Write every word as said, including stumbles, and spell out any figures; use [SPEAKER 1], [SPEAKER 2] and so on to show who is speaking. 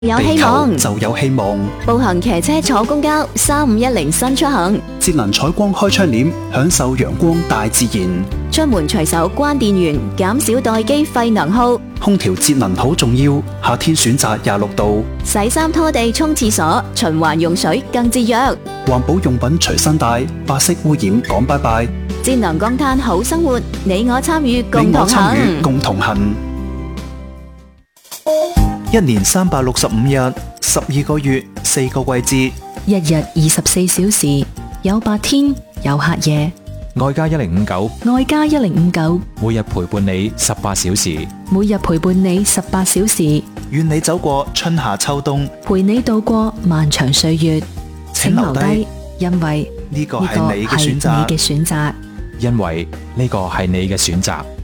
[SPEAKER 1] 有希望
[SPEAKER 2] 就有希望。
[SPEAKER 1] 步行、騎車、坐公交，三五一零新出行。
[SPEAKER 2] 節能採光開窗簾，享受陽光大自然。
[SPEAKER 1] 出門隨手關電源，減少待機廢能耗。
[SPEAKER 2] 空調節能好重要，夏天選擇廿六度。
[SPEAKER 1] 洗衫拖地沖廁所，循環用水更節約。
[SPEAKER 2] 環保用品隨身帶，白色污染講拜拜。
[SPEAKER 1] 節能降碳好生活，你我參與共同行。
[SPEAKER 2] 你我參與共同行。一年三百六十五日，十二個月，四個季節，
[SPEAKER 3] 一日二十四小時，有白天，有黑夜。
[SPEAKER 4] 愛家一零五九，
[SPEAKER 3] 愛家一零五九，
[SPEAKER 4] 每日陪伴你十八小時，
[SPEAKER 3] 每日陪伴你十八小時，
[SPEAKER 2] 願你走過春夏秋冬，
[SPEAKER 3] 陪你度過漫長歲月。請留低，因為
[SPEAKER 2] 呢個係你嘅選擇，
[SPEAKER 3] 呢個係你嘅選擇，
[SPEAKER 4] 因為呢個係你嘅選擇。